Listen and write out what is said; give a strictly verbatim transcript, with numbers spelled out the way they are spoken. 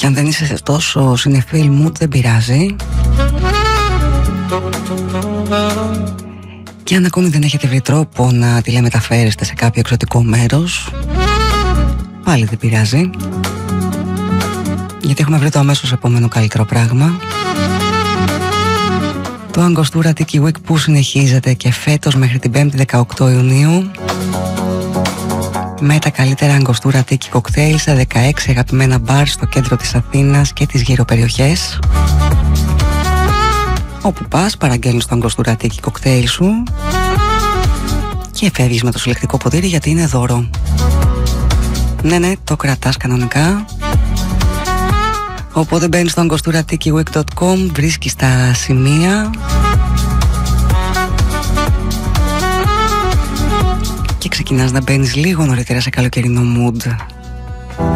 Και αν δεν είσαι τόσο συνεφίλ μου, δεν πειράζει. Και αν ακόμη δεν έχετε βρει τρόπο να τηλεμεταφέρεστε σε κάποιο εξωτικό μέρος, πάλι δεν πειράζει, γιατί έχουμε βρει το αμέσως επόμενο καλύτερο πράγμα. Το Angostura Tiki Week που συνεχίζεται και φέτος μέχρι την πέμπτη δεκαοκτώ Ιουνίου, με τα καλύτερα Angostura Tiki Cocktail σε δεκαέξι αγαπημένα μπαρ στο κέντρο της Αθήνας και τις γύρω περιοχές. Όπου πας παραγγέλνεις το Angostura Tiki Cocktail σου και φεύγεις με το συλλεκτικό ποτήρι, γιατί είναι δώρο. Ναι, ναι, το κρατάς κανονικά. Οπότε μπαίνεις στο angostura tiki week dot com, βρίσκεις τα σημεία και ξεκινάς να μπαίνεις λίγο νωρίτερα σε καλοκαιρινό mood.